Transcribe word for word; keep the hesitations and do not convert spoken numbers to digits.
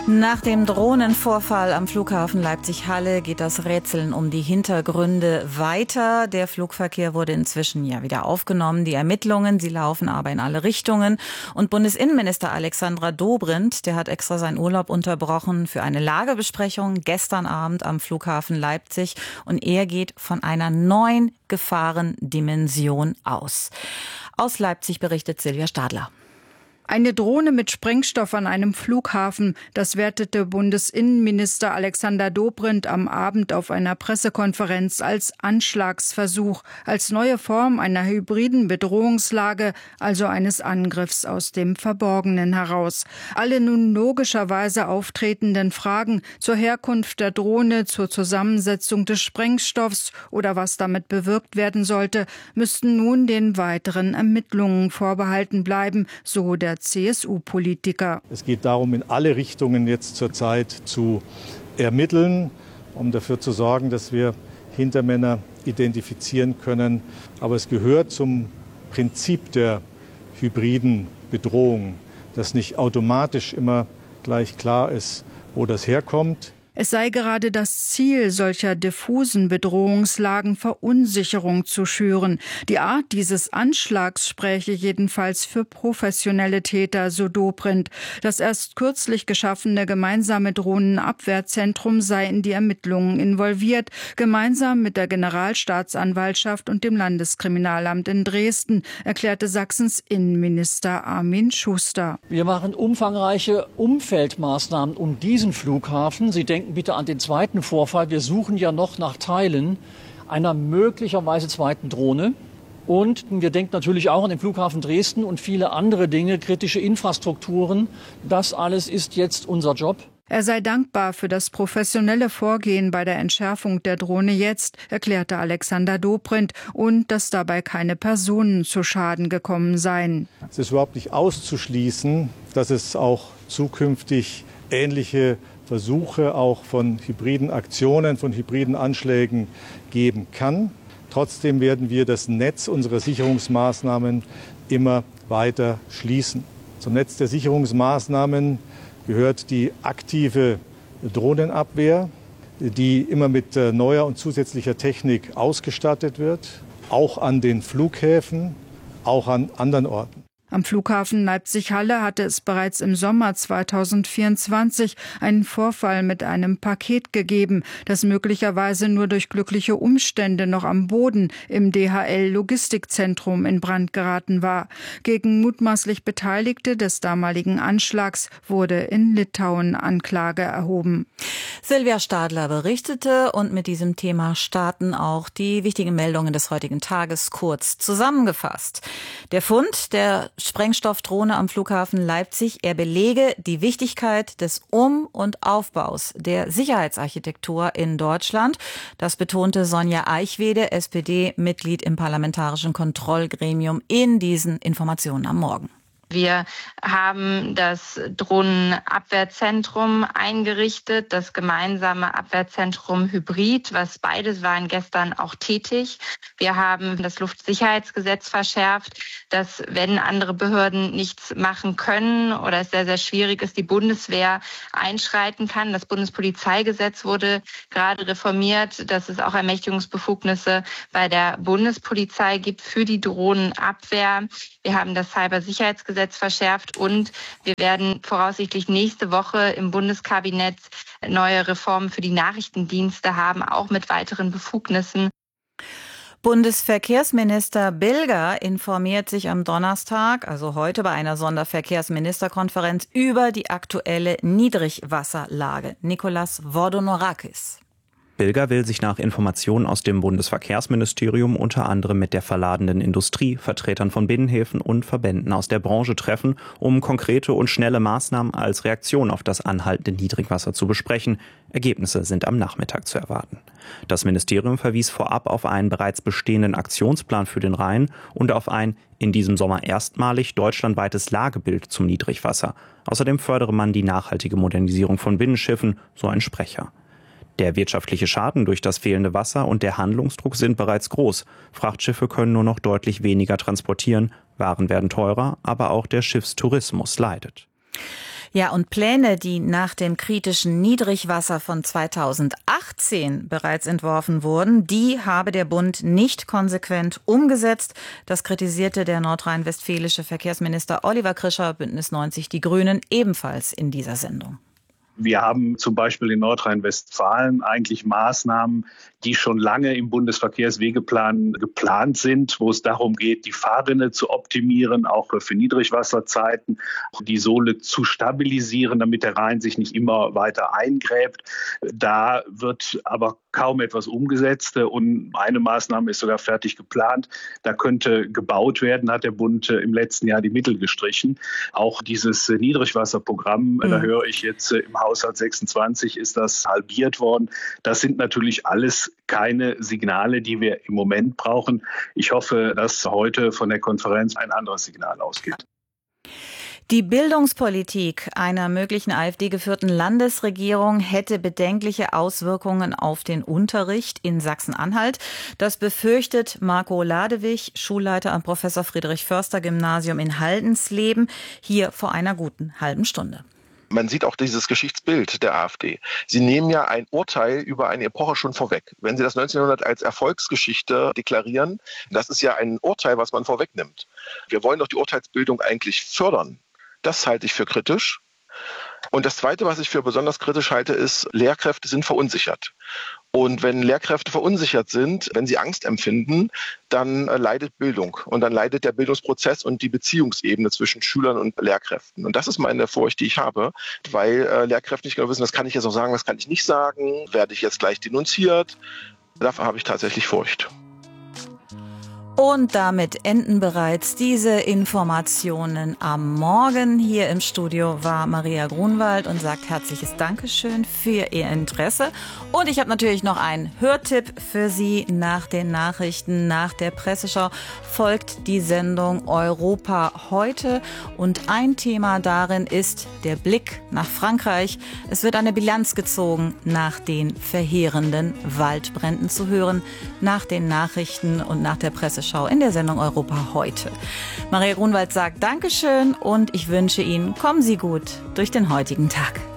Nach dem Drohnenvorfall am Flughafen Leipzig-Halle geht das Rätseln um die Hintergründe weiter. Der Flugverkehr wurde inzwischen ja wieder aufgenommen. Die Ermittlungen, sie laufen aber in alle Richtungen. Und Bundesinnenminister Alexandra Dobrindt, der hat extra seinen Urlaub unterbrochen für eine Lagebesprechung gestern Abend am Flughafen Leipzig. Und er geht von einer neuen Gefahrendimension aus. Aus Leipzig berichtet Silvia Stadler. Eine Drohne mit Sprengstoff an einem Flughafen, das wertete Bundesinnenminister Alexander Dobrindt am Abend auf einer Pressekonferenz als Anschlagsversuch, als neue Form einer hybriden Bedrohungslage, also eines Angriffs aus dem Verborgenen heraus. Alle nun logischerweise auftretenden Fragen zur Herkunft der Drohne, zur Zusammensetzung des Sprengstoffs oder was damit bewirkt werden sollte, müssten nun den weiteren Ermittlungen vorbehalten bleiben, so der C S U-Politiker. Es geht darum, in alle Richtungen jetzt zurzeit zu ermitteln, um dafür zu sorgen, dass wir Hintermänner identifizieren können. Aber es gehört zum Prinzip der hybriden Bedrohung, dass nicht automatisch immer gleich klar ist, wo das herkommt. Es sei gerade das Ziel solcher diffusen Bedrohungslagen, Verunsicherung zu schüren. Die Art dieses Anschlags spräche jedenfalls für professionelle Täter, so Dobrindt. Das erst kürzlich geschaffene gemeinsame Drohnenabwehrzentrum sei in die Ermittlungen involviert, gemeinsam mit der Generalstaatsanwaltschaft und dem Landeskriminalamt in Dresden, erklärte Sachsens Innenminister Armin Schuster. Wir machen umfangreiche Umfeldmaßnahmen um diesen Flughafen. Sie denken bitte an den zweiten Vorfall. Wir suchen ja noch nach Teilen einer möglicherweise zweiten Drohne. Und wir denken natürlich auch an den Flughafen Dresden und viele andere Dinge, kritische Infrastrukturen. Das alles ist jetzt unser Job. Er sei dankbar für das professionelle Vorgehen bei der Entschärfung der Drohne jetzt, erklärte Alexander Dobrindt, und dass dabei keine Personen zu Schaden gekommen seien. Es ist überhaupt nicht auszuschließen, dass es auch zukünftig ähnliche Versuche auch von hybriden Aktionen, von hybriden Anschlägen geben kann. Trotzdem werden wir das Netz unserer Sicherungsmaßnahmen immer weiter schließen. Zum Netz der Sicherungsmaßnahmen gehört die aktive Drohnenabwehr, die immer mit neuer und zusätzlicher Technik ausgestattet wird, auch an den Flughäfen, auch an anderen Orten. Am Flughafen Leipzig-Halle hatte es bereits im Sommer zweitausendvierundzwanzig einen Vorfall mit einem Paket gegeben, das möglicherweise nur durch glückliche Umstände noch am Boden im D H L-Logistikzentrum in Brand geraten war. Gegen mutmaßlich Beteiligte des damaligen Anschlags wurde in Litauen Anklage erhoben. Silvia Stadler berichtete, und mit diesem Thema starten auch die wichtigen Meldungen des heutigen Tages kurz zusammengefasst. Der Fund der Sprengstoffdrohne am Flughafen Leipzig, er belege die Wichtigkeit des Um- und Aufbaus der Sicherheitsarchitektur in Deutschland. Das betonte Sonja Eichwede, S P D-Mitglied im Parlamentarischen Kontrollgremium, in diesen Informationen am Morgen. Wir haben das Drohnenabwehrzentrum eingerichtet, das gemeinsame Abwehrzentrum Hybrid, was beides waren gestern auch tätig. Wir haben das Luftsicherheitsgesetz verschärft, dass wenn andere Behörden nichts machen können oder es sehr, sehr schwierig ist, die Bundeswehr einschreiten kann. Das Bundespolizeigesetz wurde gerade reformiert, dass es auch Ermächtigungsbefugnisse bei der Bundespolizei gibt für die Drohnenabwehr. Wir haben das Cybersicherheitsgesetz verschärft und wir werden voraussichtlich nächste Woche im Bundeskabinett neue Reformen für die Nachrichtendienste haben, auch mit weiteren Befugnissen. Bundesverkehrsminister Bilger informiert sich am Donnerstag, also heute bei einer Sonderverkehrsministerkonferenz, über die aktuelle Niedrigwasserlage. Nikolas Vordonorakis. Bilger will sich nach Informationen aus dem Bundesverkehrsministerium unter anderem mit der verladenen Industrie, Vertretern von Binnenhäfen und Verbänden aus der Branche treffen, um konkrete und schnelle Maßnahmen als Reaktion auf das anhaltende Niedrigwasser zu besprechen. Ergebnisse sind am Nachmittag zu erwarten. Das Ministerium verwies vorab auf einen bereits bestehenden Aktionsplan für den Rhein und auf ein in diesem Sommer erstmalig deutschlandweites Lagebild zum Niedrigwasser. Außerdem fördere man die nachhaltige Modernisierung von Binnenschiffen, so ein Sprecher. Der wirtschaftliche Schaden durch das fehlende Wasser und der Handlungsdruck sind bereits groß. Frachtschiffe können nur noch deutlich weniger transportieren, Waren werden teurer, aber auch der Schiffstourismus leidet. Ja, und Pläne, die nach dem kritischen Niedrigwasser von zweitausendachtzehn bereits entworfen wurden, die habe der Bund nicht konsequent umgesetzt. Das kritisierte der nordrhein-westfälische Verkehrsminister Oliver Krischer, Bündnis neunzig Die Grünen, ebenfalls in dieser Sendung. Wir haben zum Beispiel in Nordrhein-Westfalen eigentlich Maßnahmen, die schon lange im Bundesverkehrswegeplan geplant sind, wo es darum geht, die Fahrrinne zu optimieren, auch für Niedrigwasserzeiten, die Sohle zu stabilisieren, damit der Rhein sich nicht immer weiter eingräbt. Da wird aber kaum etwas umgesetzt und eine Maßnahme ist sogar fertig geplant. Da könnte gebaut werden, hat der Bund im letzten Jahr die Mittel gestrichen. Auch dieses Niedrigwasserprogramm, mhm. da höre ich jetzt im Haushalt sechsundzwanzig ist das halbiert worden. Das sind natürlich alles keine Signale, die wir im Moment brauchen. Ich hoffe, dass heute von der Konferenz ein anderes Signal ausgeht. Die Bildungspolitik einer möglichen AfD-geführten Landesregierung hätte bedenkliche Auswirkungen auf den Unterricht in Sachsen-Anhalt. Das befürchtet Marco Ladewig, Schulleiter am Professor Friedrich Förster Gymnasium in Haldensleben, hier vor einer guten halben Stunde. Man sieht auch dieses Geschichtsbild der AfD. Sie nehmen ja ein Urteil über eine Epoche schon vorweg. Wenn Sie das neunzehnhundert als Erfolgsgeschichte deklarieren, das ist ja ein Urteil, was man vorwegnimmt. Wir wollen doch die Urteilsbildung eigentlich fördern. Das halte ich für kritisch. Und das Zweite, was ich für besonders kritisch halte, ist, Lehrkräfte sind verunsichert. Und wenn Lehrkräfte verunsichert sind, wenn sie Angst empfinden, dann äh, leidet Bildung. Und dann leidet der Bildungsprozess und die Beziehungsebene zwischen Schülern und Lehrkräften. Und das ist meine Furcht, die ich habe, weil äh, Lehrkräfte nicht genau wissen, was kann ich jetzt noch sagen, was kann ich nicht sagen, werde ich jetzt gleich denunziert. Dafür habe ich tatsächlich Furcht. Und damit enden bereits diese Informationen am Morgen. Hier im Studio war Maria Grunwald und sagt herzliches Dankeschön für Ihr Interesse. Und ich habe natürlich noch einen Hörtipp für Sie. Nach den Nachrichten, nach der Presseschau folgt die Sendung Europa heute. Und ein Thema darin ist der Blick nach Frankreich. Es wird eine Bilanz gezogen nach den verheerenden Waldbränden zu hören, nach den Nachrichten und nach der Presseschau in der Sendung Europa heute. Maria Grunwald sagt Dankeschön und ich wünsche Ihnen, kommen Sie gut durch den heutigen Tag.